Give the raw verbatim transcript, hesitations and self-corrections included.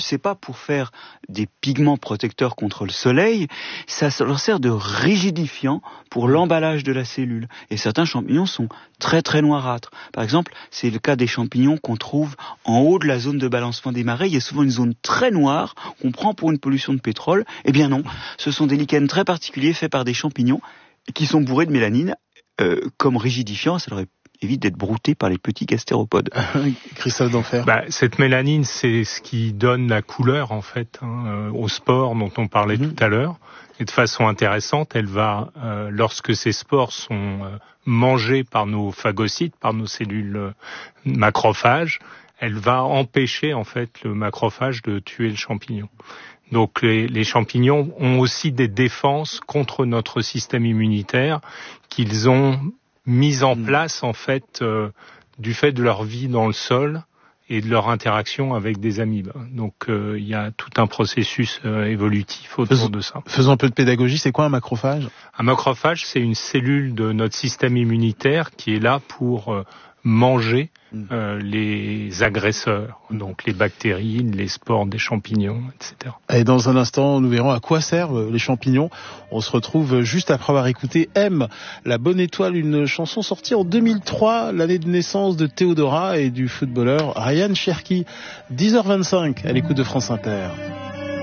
c'est pas pour faire des pigments protecteurs contre le soleil, ça, ça leur sert de rigidifiant pour l'emballage de la cellule. Et certains champignons sont très très noirâtres. Par exemple, c'est le cas des champignons qu'on trouve en haut de la zone de balancement des marais. Il y a souvent une zone très noire qu'on prend pour une pollution de pétrole. Eh bien non, ce sont des lichens très particuliers faits par des champignons qui sont bourrés de mélanine euh, comme rigidifiant. Ça leur évite d'être broutés par les petits gastéropodes. Christophe d'Enfer. Bah, cette mélanine, c'est ce qui donne la couleur en fait hein, aux spores dont on parlait mmh. tout à l'heure. Et de façon intéressante, elle va, euh, lorsque ces spores sont euh, mangés par nos phagocytes, par nos cellules euh, macrophages, elle va empêcher en fait le macrophage de tuer le champignon. Donc les, les champignons ont aussi des défenses contre notre système immunitaire qu'ils ont mis en place en fait euh, du fait de leur vie dans le sol et de leur interaction avec des amibes. Donc euh, il y a tout un processus euh, évolutif autour Fais, de ça. Faisons un peu de pédagogie, c'est quoi un macrophage ? Un macrophage, c'est une cellule de notre système immunitaire qui est là pour euh, manger euh, les agresseurs, donc les bactéries, les spores des champignons, et cetera. Et dans un instant, nous verrons à quoi servent les champignons. On se retrouve juste après avoir écouté M, la bonne étoile, une chanson sortie en deux mille trois, l'année de naissance de Théodora et du footballeur Ryan Cherki. dix heures vingt-cinq à l'écoute de France Inter.